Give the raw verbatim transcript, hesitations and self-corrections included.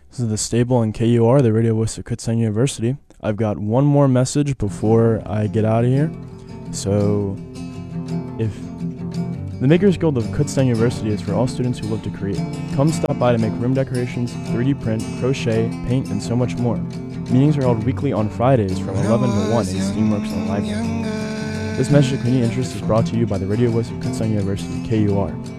This is the Stable and K U R, the radio voice of Kutztown University. I've got one more message before I get out of here. So, if the Makers Guild of Kutztown University is for all students who love to create. Come stop by to make room decorations, three D print, crochet, paint, and so much more. Meetings are held weekly on Fridays from eleven to one in Steamworks on Library. This message of community interest is brought to you by the radio voice of Kutztown University, K U R.